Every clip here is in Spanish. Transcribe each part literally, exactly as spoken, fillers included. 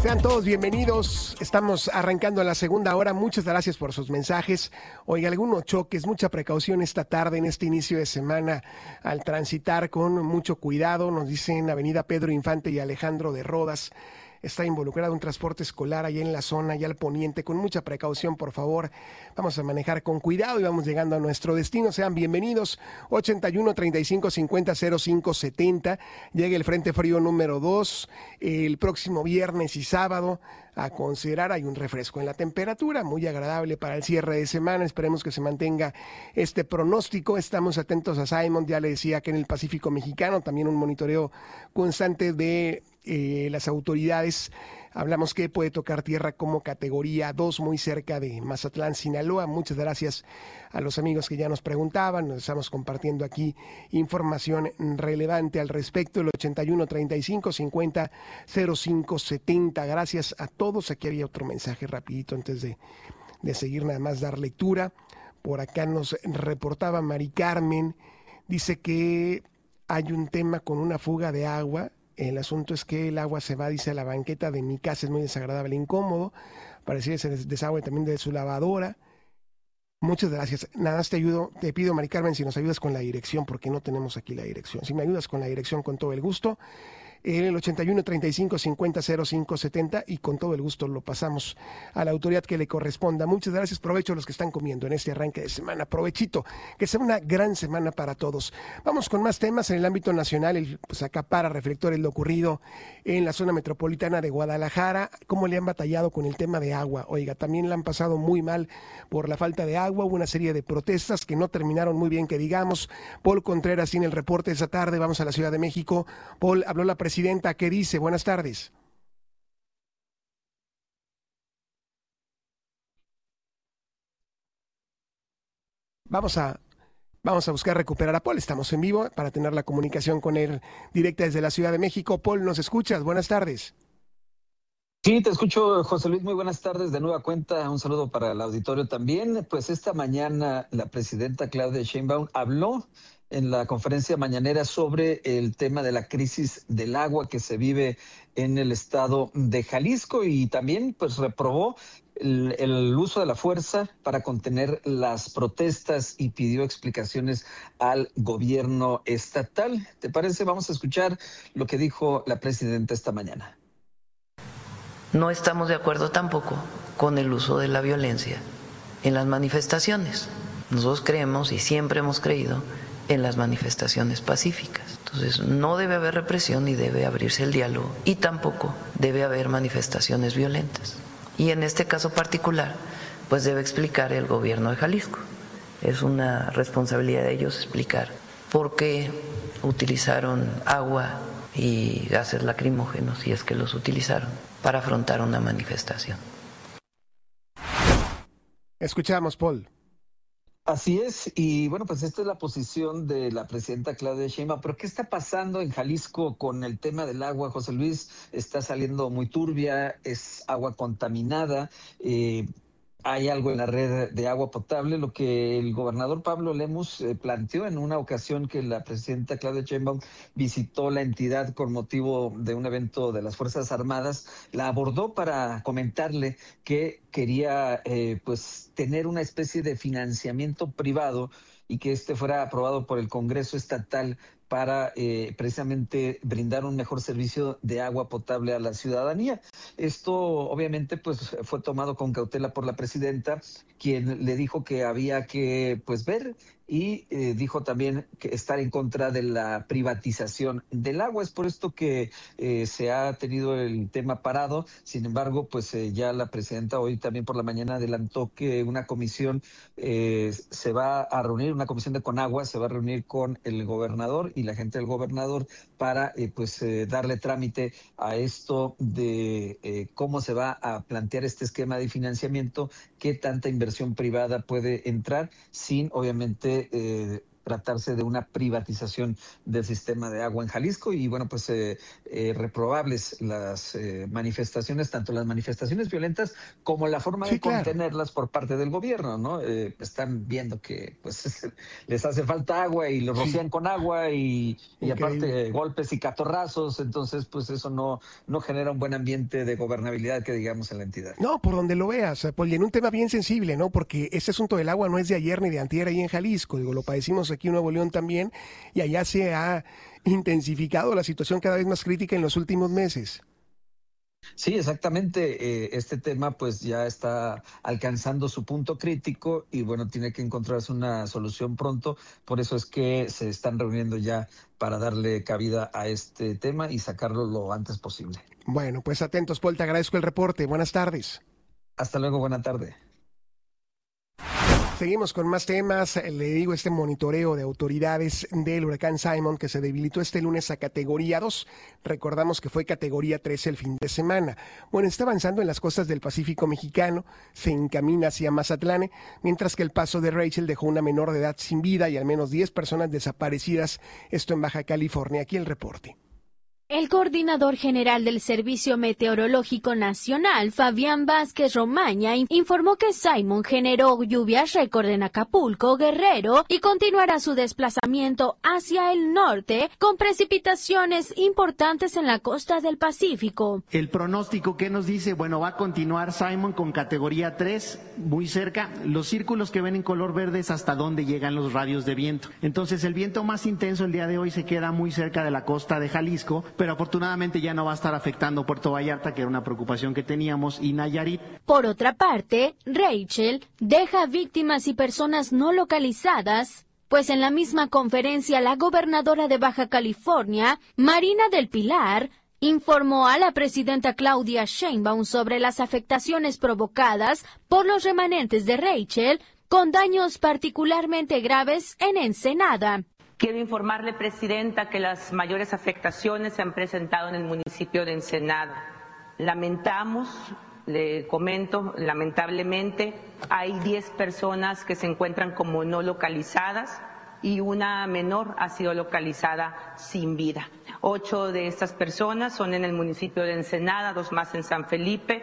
Sean todos bienvenidos. Estamos arrancando la segunda hora. Muchas gracias por sus mensajes. Oiga, algunos choques, mucha precaución esta tarde en este inicio de semana al transitar con mucho cuidado. Nos dicen Avenida Pedro Infante y Alejandro de Rodas. Está involucrado un transporte escolar allá en la zona, allá al poniente. Con mucha precaución, por favor. Vamos a manejar con cuidado y vamos llegando a nuestro destino. Sean bienvenidos. ochenta y uno, treinta y cinco, cincuenta, cero cinco, setenta. Llega el Frente Frío número dos. El próximo viernes y sábado, a considerar, hay un refresco en la temperatura, muy agradable para el cierre de semana. Esperemos que se mantenga este pronóstico. Estamos atentos a Simon, ya le decía que en el Pacífico Mexicano, también un monitoreo constante de eh, las autoridades. Hablamos que puede tocar tierra como categoría dos, muy cerca de Mazatlán, Sinaloa. Muchas gracias a los amigos que ya nos preguntaban. Nos estamos compartiendo aquí información relevante al respecto. El ochenta y uno, treinta y cinco, cincuenta, cero cinco, setenta. Gracias a todos. Aquí había otro mensaje rapidito antes de, de seguir, nada más dar lectura. Por acá nos reportaba Mari Carmen. Dice que hay un tema con una fuga de agua. El asunto es que el agua se va, dice, a la banqueta de mi casa, es muy desagradable, incómodo. Pareciera ese desagüe también de su lavadora. Muchas gracias. Nada más te ayudo, te pido, Mari Carmen, si nos ayudas con la dirección, porque no tenemos aquí la dirección. Si me ayudas con la dirección, con todo el gusto. El ochenta y uno, treinta y cinco, cincuenta, cero cinco, setenta, y con todo el gusto lo pasamos a la autoridad que le corresponda. Muchas gracias, provecho a los que están comiendo en este arranque de semana, provechito, que sea una gran semana para todos. Vamos con más temas en el ámbito nacional. El, pues acapara reflectores lo ocurrido en la zona metropolitana de Guadalajara, cómo le han batallado con el tema de agua. Oiga, también la han pasado muy mal por la falta de agua. Hubo una serie de protestas que no terminaron muy bien, que digamos. Paul Contreras tiene el reporte esta tarde. Vamos a la Ciudad de México. Paul, habló la presidenta. ¿Qué dice? Buenas tardes. Vamos a, vamos a buscar recuperar a Paul. Estamos en vivo para tener la comunicación con él directa desde la Ciudad de México. Paul, ¿nos escuchas? Buenas tardes. Sí, te escucho, José Luis. Muy buenas tardes de nueva cuenta. Un saludo para el auditorio también. Pues esta mañana la presidenta Claudia Sheinbaum habló en la conferencia mañanera sobre el tema de la crisis del agua que se vive en el estado de Jalisco, y también pues reprobó el, el uso de la fuerza para contener las protestas y pidió explicaciones al gobierno estatal. ¿Te parece? Vamos a escuchar lo que dijo la presidenta esta mañana. No estamos de acuerdo tampoco con el uso de la violencia en las manifestaciones. Nosotros creemos y siempre hemos creído en las manifestaciones pacíficas. Entonces, no debe haber represión ni debe abrirse el diálogo, y tampoco debe haber manifestaciones violentas. Y en este caso particular, pues debe explicar el gobierno de Jalisco. Es una responsabilidad de ellos explicar por qué utilizaron agua y gases lacrimógenos, si es que los utilizaron, para afrontar una manifestación. Escuchamos, Paul. Así es, y bueno, pues esta es la posición de la presidenta Claudia Sheinbaum. Pero ¿qué está pasando en Jalisco con el tema del agua, José Luis? Está saliendo muy turbia, es agua contaminada, eh, hay algo en la red de agua potable. Lo que el gobernador Pablo Lemus eh, planteó en una ocasión que la presidenta Claudia Sheinbaum visitó la entidad con motivo de un evento de las Fuerzas Armadas, la abordó para comentarle que quería eh, pues tener una especie de financiamiento privado y que este fuera aprobado por el Congreso Estatal para eh, precisamente brindar un mejor servicio de agua potable a la ciudadanía. Esto obviamente pues fue tomado con cautela por la presidenta, quien le dijo que había que pues ver, y eh, dijo también que estar en contra de la privatización del agua. Es por esto que eh, se ha tenido el tema parado. Sin embargo, pues eh, ya la presidenta hoy también por la mañana adelantó que una comisión eh, se va a reunir, una comisión de Conagua se va a reunir con el gobernador y la gente del gobernador para eh, pues eh, darle trámite a esto de eh, cómo se va a plantear este esquema de financiamiento, qué tanta inversión privada puede entrar sin obviamente eh, tratarse de una privatización del sistema de agua en Jalisco. Y bueno, pues eh, eh, reprobables las eh, manifestaciones, tanto las manifestaciones violentas como la forma sí, de claro. contenerlas por parte del gobierno, ¿no? Eh, están viendo que pues les hace falta agua y lo rocían sí. con agua y, y aparte golpes y catorrazos, entonces pues eso no, no genera un buen ambiente de gobernabilidad que digamos en la entidad. No, por donde lo veas, Paul, y en un tema bien sensible, ¿no? Porque este asunto del agua no es de ayer ni de antier ahí en Jalisco, digo, lo padecimos aquí en Nuevo León también, y allá se ha intensificado la situación cada vez más crítica en los últimos meses. Sí, exactamente. Eh, este tema pues ya está alcanzando su punto crítico y bueno, tiene que encontrarse una solución pronto. Por eso es que se están reuniendo ya para darle cabida a este tema y sacarlo lo antes posible. Bueno, pues atentos, Paul, te agradezco el reporte. Buenas tardes. Hasta luego, buena tarde. Seguimos con más temas. Le digo, este monitoreo de autoridades del huracán Simon que se debilitó este lunes a categoría dos. Recordamos que fue categoría tres el fin de semana. Bueno, está avanzando en las costas del Pacífico mexicano, se encamina hacia Mazatlán, mientras que el paso de Rachel dejó una menor de edad sin vida y al menos diez personas desaparecidas, esto en Baja California. Aquí el reporte. El coordinador general del Servicio Meteorológico Nacional, Fabián Vázquez Romaña, informó que Simon generó lluvias récord en Acapulco, Guerrero, y continuará su desplazamiento hacia el norte con precipitaciones importantes en la costa del Pacífico. El pronóstico, ¿qué nos dice? Bueno, va a continuar Simon con categoría tres, muy cerca. Los círculos que ven en color verde es hasta dónde llegan los radios de viento. Entonces, el viento más intenso el día de hoy se queda muy cerca de la costa de Jalisco, pero afortunadamente ya no va a estar afectando Puerto Vallarta, que era una preocupación que teníamos, y Nayarit. Por otra parte, Rachel deja víctimas y personas no localizadas, pues en la misma conferencia la gobernadora de Baja California, Marina del Pilar, informó a la presidenta Claudia Sheinbaum sobre las afectaciones provocadas por los remanentes de Rachel, con daños particularmente graves en Ensenada. Quiero informarle, Presidenta, que las mayores afectaciones se han presentado en el municipio de Ensenada. Lamentamos, le comento, lamentablemente, hay diez personas que se encuentran como no localizadas y una menor ha sido localizada sin vida. Ocho de estas personas son en el municipio de Ensenada, dos más en San Felipe,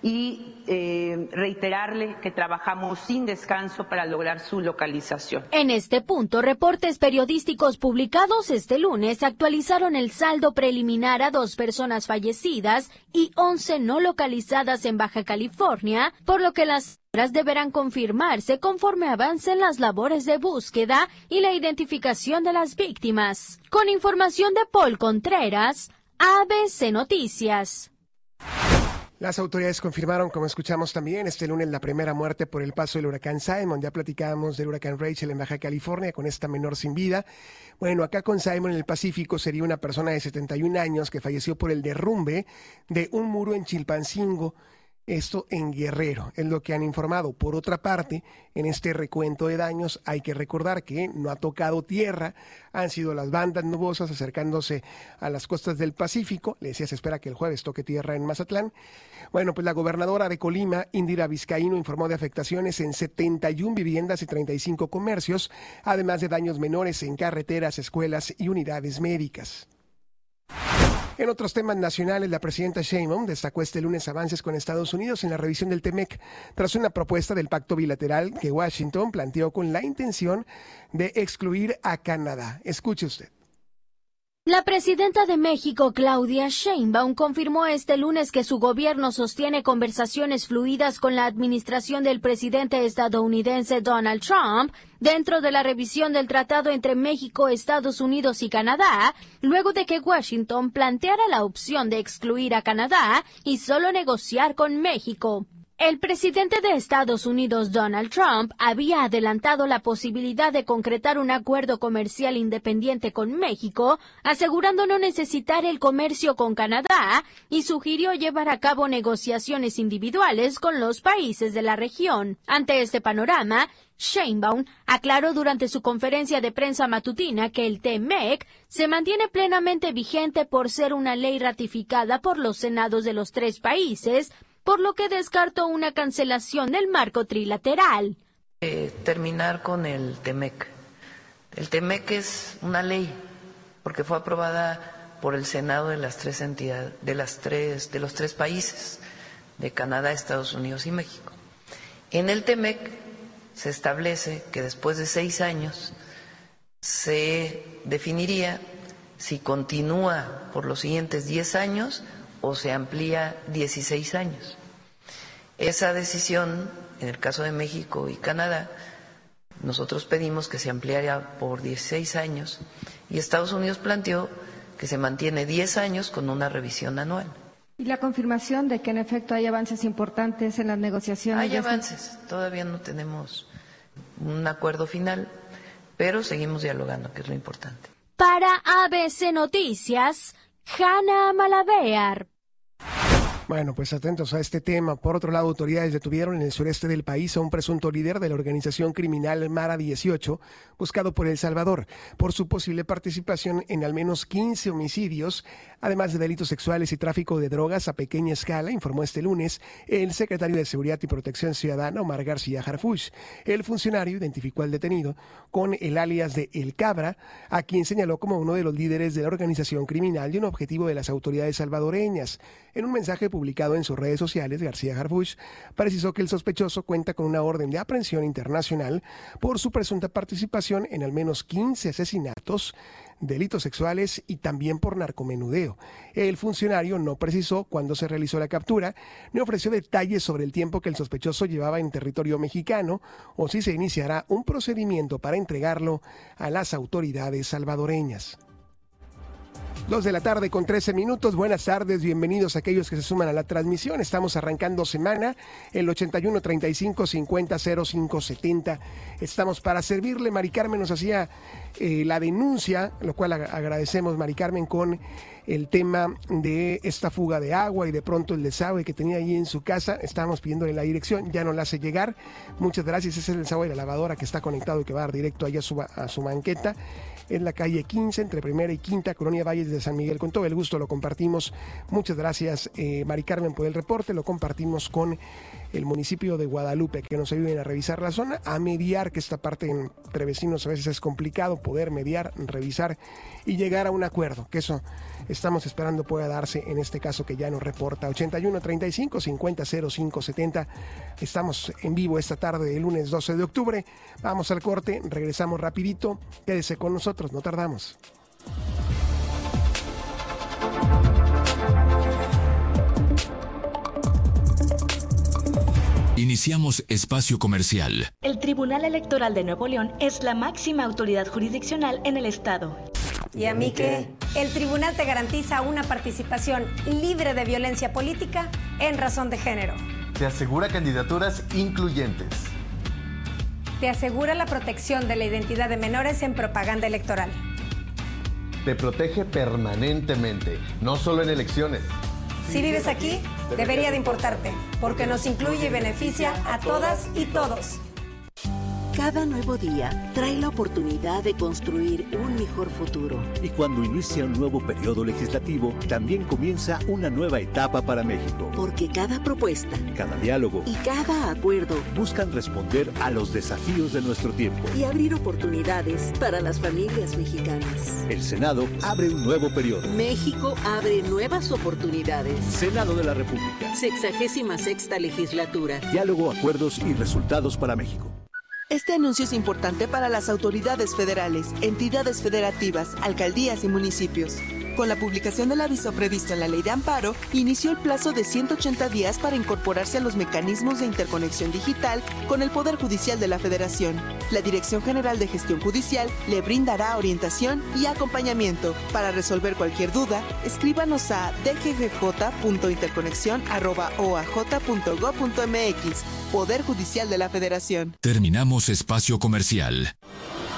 y eh, reiterarle que trabajamos sin descanso para lograr su localización. En este punto, reportes periodísticos publicados este lunes actualizaron el saldo preliminar a dos personas fallecidas y once no localizadas en Baja California, por lo que las cifras deberán confirmarse conforme avancen las labores de búsqueda y la identificación de las víctimas. Con información de Paul Contreras, A B C Noticias. Las autoridades confirmaron, como escuchamos también, este lunes la primera muerte por el paso del huracán Simon. Ya platicábamos del huracán Rachel en Baja California con esta menor sin vida. Bueno, acá con Simon en el Pacífico sería una persona de setenta y un años que falleció por el derrumbe de un muro en Chilpancingo. Esto en Guerrero, es lo que han informado. Por otra parte, en este recuento de daños hay que recordar que no ha tocado tierra, han sido las bandas nubosas acercándose a las costas del Pacífico. Le decía, se espera que el jueves toque tierra en Mazatlán. Bueno, pues la gobernadora de Colima, Indira Vizcaíno, informó de afectaciones en setenta y una viviendas y treinta y cinco comercios, además de daños menores en carreteras, escuelas y unidades médicas. En otros temas nacionales, la presidenta Sheinbaum destacó este lunes avances con Estados Unidos en la revisión del TEMEC, tras una propuesta del pacto bilateral que Washington planteó con la intención de excluir a Canadá. Escuche usted. La presidenta de México, Claudia Sheinbaum, confirmó este lunes que su gobierno sostiene conversaciones fluidas con la administración del presidente estadounidense Donald Trump dentro de la revisión del tratado entre México, Estados Unidos y Canadá, luego de que Washington planteara la opción de excluir a Canadá y solo negociar con México. El presidente de Estados Unidos, Donald Trump, había adelantado la posibilidad de concretar un acuerdo comercial independiente con México, asegurando no necesitar el comercio con Canadá, y sugirió llevar a cabo negociaciones individuales con los países de la región. Ante este panorama, Sheinbaum aclaró durante su conferencia de prensa matutina que el TEMEC se mantiene plenamente vigente por ser una ley ratificada por los senados de los tres países, por lo que descartó una cancelación del marco trilateral. Eh, terminar con el TEMEC El TEMEC es una ley porque fue aprobada por el Senado de las tres entidades, de las tres, de los tres países, de Canadá, Estados Unidos y México. En el TEMEC se establece que después de seis años se definiría si continúa por los siguientes diez años o se amplía dieciséis años. Esa decisión, en el caso de México y Canadá, nosotros pedimos que se ampliara por dieciséis años y Estados Unidos planteó que se mantiene diez años con una revisión anual. ¿Y la confirmación de que en efecto hay avances importantes en las negociaciones? Hay avances, todavía no tenemos un acuerdo final, pero seguimos dialogando, que es lo importante. Para A B C Noticias, Hanna Malavear. Bueno, pues atentos a este tema. Por otro lado, autoridades detuvieron en el sureste del país a un presunto líder de la organización criminal Mara dieciocho, buscado por El Salvador, por su posible participación en al menos quince homicidios, además de delitos sexuales y tráfico de drogas a pequeña escala, informó este lunes el secretario de Seguridad y Protección Ciudadana, Omar García Harfuch. El funcionario identificó al detenido con el alias de El Cabra, a quien señaló como uno de los líderes de la organización criminal y un objetivo de las autoridades salvadoreñas. En un mensaje publicado en sus redes sociales, García Harfuch precisó que el sospechoso cuenta con una orden de aprehensión internacional por su presunta participación en al menos quince asesinatos, delitos sexuales y también por narcomenudeo. El funcionario no precisó cuándo se realizó la captura, ni ofreció detalles sobre el tiempo que el sospechoso llevaba en territorio mexicano o si se iniciará un procedimiento para entregarlo a las autoridades salvadoreñas. Dos de la tarde con trece minutos. Buenas tardes, bienvenidos a aquellos que se suman a la transmisión. Estamos arrancando semana, el ochenta y uno, treinta y cinco, cincuenta, cero cinco, setenta. Estamos para servirle. Mari Carmen nos hacía eh, la denuncia, lo cual ag- agradecemos, Mari Carmen, con el tema de esta fuga de agua y de pronto el desagüe que tenía ahí en su casa. Estábamos pidiéndole la dirección, ya no la hace llegar. Muchas gracias. Ese es el desagüe de la lavadora que está conectado y que va a dar directo allá a su, a su banqueta. En la calle quince, entre Primera y Quinta, Colonia Valles de San Miguel. Con todo el gusto lo compartimos. Muchas gracias, eh, Mari Carmen, por el reporte. Lo compartimos con el municipio de Guadalupe, que nos ayuden a revisar la zona, a mediar, que esta parte entre vecinos a veces es complicado, poder mediar, revisar y llegar a un acuerdo, que eso estamos esperando pueda darse en este caso que ya nos reporta. ochenta y uno, treinta y cinco, cincuenta, cero cinco, setenta. Estamos en vivo esta tarde del lunes doce de octubre. Vamos al corte, regresamos rapidito. Quédese con nosotros, no tardamos. Iniciamos espacio comercial. El Tribunal Electoral de Nuevo León es la máxima autoridad jurisdiccional en el estado. ¿Y a mí qué? El tribunal te garantiza una participación libre de violencia política en razón de género. Te asegura candidaturas incluyentes. Te asegura la protección de la identidad de menores en propaganda electoral. Te protege permanentemente, no solo en elecciones. Si vives aquí, debería de importarte, porque nos incluye y beneficia a todas y todos. Cada nuevo día trae la oportunidad de construir un mejor futuro. Y cuando inicia un nuevo periodo legislativo, también comienza una nueva etapa para México. Porque cada propuesta, cada diálogo y cada acuerdo buscan responder a los desafíos de nuestro tiempo y abrir oportunidades para las familias mexicanas. El Senado abre un nuevo periodo. México abre nuevas oportunidades. Senado de la República. Sexagésima sexta legislatura. Diálogo, acuerdos y resultados para México. Este anuncio es importante para las autoridades federales, entidades federativas, alcaldías y municipios. Con la publicación del aviso previsto en la Ley de Amparo, inició el plazo de ciento ochenta días para incorporarse a los mecanismos de interconexión digital con el Poder Judicial de la Federación. La Dirección General de Gestión Judicial le brindará orientación y acompañamiento. Para resolver cualquier duda, escríbanos a d g g j punto interconexión arroba o a j punto gob punto m x. Poder Judicial de la Federación. Terminamos espacio comercial.